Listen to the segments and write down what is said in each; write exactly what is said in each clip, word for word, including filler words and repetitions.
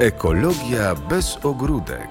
Ekologia bez ogródek.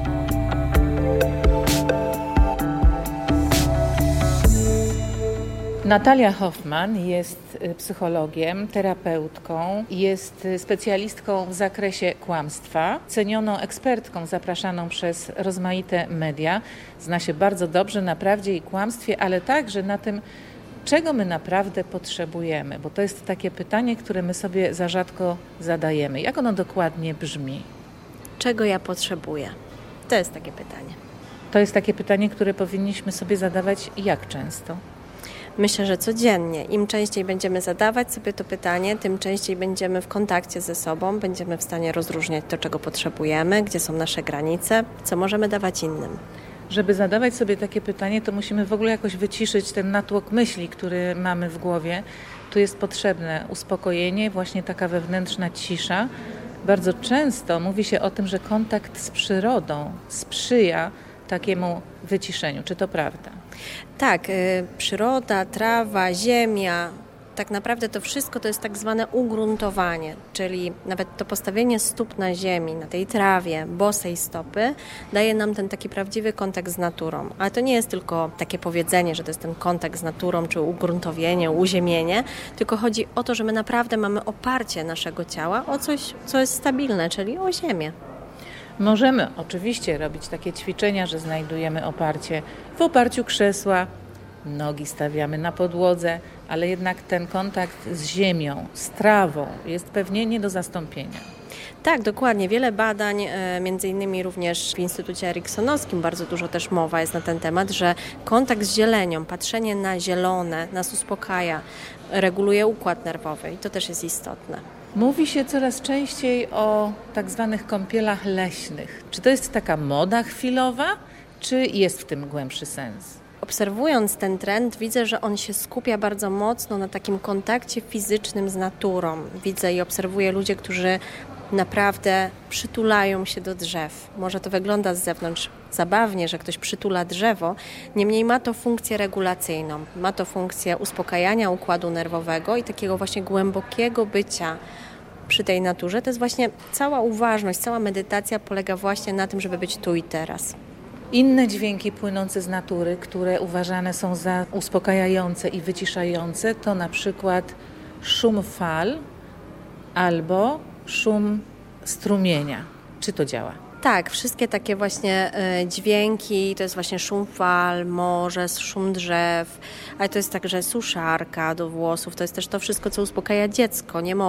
Natalia Hoffman jest psychologiem, terapeutką, jest specjalistką w zakresie kłamstwa, cenioną ekspertką zapraszaną przez rozmaite media. Zna się bardzo dobrze na prawdzie i kłamstwie, ale także na tym, czego my naprawdę potrzebujemy, bo to jest takie pytanie, które my sobie za rzadko zadajemy. Jak ono dokładnie brzmi? Czego ja potrzebuję? To jest takie pytanie. To jest takie pytanie, które powinniśmy sobie zadawać jak często? Myślę, że codziennie. Im częściej będziemy zadawać sobie to pytanie, tym częściej będziemy w kontakcie ze sobą, będziemy w stanie rozróżniać to, czego potrzebujemy, gdzie są nasze granice, co możemy dawać innym. Żeby zadawać sobie takie pytanie, to musimy w ogóle jakoś wyciszyć ten natłok myśli, który mamy w głowie. Tu jest potrzebne uspokojenie, właśnie taka wewnętrzna cisza. Bardzo często mówi się o tym, że kontakt z przyrodą sprzyja takiemu wyciszeniu. Czy to prawda? Tak, y, przyroda, trawa, ziemia, tak naprawdę to wszystko to jest tak zwane ugruntowanie, czyli nawet to postawienie stóp na ziemi, na tej trawie, bosej stopy, daje nam ten taki prawdziwy kontakt z naturą. Ale to nie jest tylko takie powiedzenie, że to jest ten kontakt z naturą, czy ugruntowienie, uziemienie, tylko chodzi o to, że my naprawdę mamy oparcie naszego ciała o coś, co jest stabilne, czyli o ziemię. Możemy oczywiście robić takie ćwiczenia, że znajdujemy oparcie w oparciu krzesła, nogi stawiamy na podłodze, ale jednak ten kontakt z ziemią, z trawą jest pewnie nie do zastąpienia. Tak, dokładnie. Wiele badań, między innymi również w Instytucie Eriksonowskim, bardzo dużo też mowa jest na ten temat, że kontakt z zielenią, patrzenie na zielone nas uspokaja, reguluje układ nerwowy i to też jest istotne. Mówi się coraz częściej o tak zwanych kąpielach leśnych. Czy to jest taka moda chwilowa, czy jest w tym głębszy sens? Obserwując ten trend, widzę, że on się skupia bardzo mocno na takim kontakcie fizycznym z naturą. Widzę i obserwuję ludzi, którzy naprawdę przytulają się do drzew. Może to wygląda z zewnątrz zabawnie, że ktoś przytula drzewo, niemniej ma to funkcję regulacyjną. Ma to funkcję uspokajania układu nerwowego i takiego właśnie głębokiego bycia przy tej naturze. To jest właśnie cała uważność, cała medytacja polega właśnie na tym, żeby być tu i teraz. Inne dźwięki płynące z natury, które uważane są za uspokajające i wyciszające, to na przykład szum fal albo szum strumienia. Czy to działa? Tak, wszystkie takie właśnie y, dźwięki, to jest właśnie szum fal, morze, szum drzew, ale to jest także suszarka do włosów, to jest też to wszystko, co uspokaja dziecko, nie